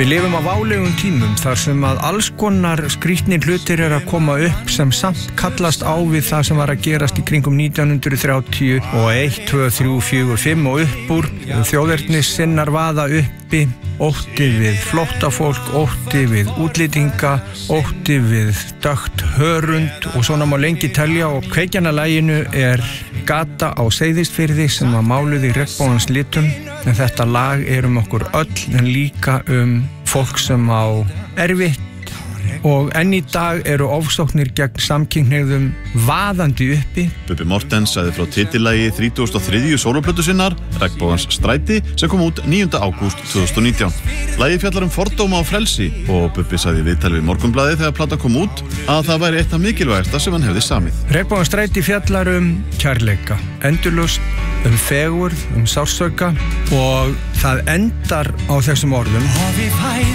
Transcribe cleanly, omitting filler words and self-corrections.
Við lifum á válegum tímum þar sem að alls konar skrýtnir hlutir að koma upp sem samt kallast á við það sem var að gerast í kringum 1930 og 1, 2, 3, 4, 5 og upp úr. Þjóðernis sinnar vaða uppi, ótti við flóttafólk, ótti við útlendinga, ótti við dökkt hörund og svona má lengi telja og kveikjanalaginu Gata á Seyðisfirði sem var máluð í regnbogans litum en þetta lag okkur öll en líka fólk sem á erfitt og enn í dag eru ofsóknir gegn samkynhneigðum vaðandi uppi. Bubbi Morthens sagði frá titillagi 33. sóloplötu sinnar, Regnbogans stræti, sem kom út 9. ágúst 2019. Lagið fjallar fordóma og frelsi og Bubbi sagði í viðtali við Morgunblaðið þegar platan kom út að það væri eitt af mikilvægasta sem hann hefði samið. Regnbogans stræti fjallar kærleika, endurlust, fegurð, sársauka og það endar á þessum orðum.